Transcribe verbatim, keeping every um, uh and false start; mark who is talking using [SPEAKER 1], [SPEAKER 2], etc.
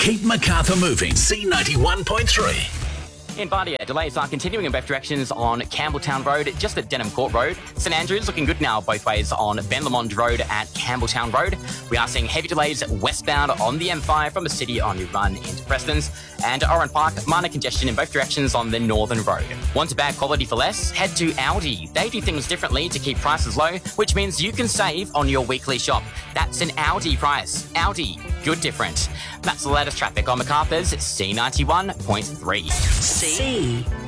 [SPEAKER 1] Keep Macarthur moving. C ninety-one point three.
[SPEAKER 2] In Bardia, delays are continuing in both directions on Campbelltown Road, just at Denham Court Road. St Andrews looking good now both ways on Ben Lamond Road at Campbelltown Road. We are seeing heavy delays westbound on the M five from the city on your run into Prestons. And Oran Park, minor congestion in both directions on the Northern Road. Want a bad quality for less? Head to Audi. They do things differently to keep prices low, which means you can save on your weekly shop. That's an Audi price. Audi, good different. That's the latest traffic on Macarthur's C ninety-one point three.
[SPEAKER 1] C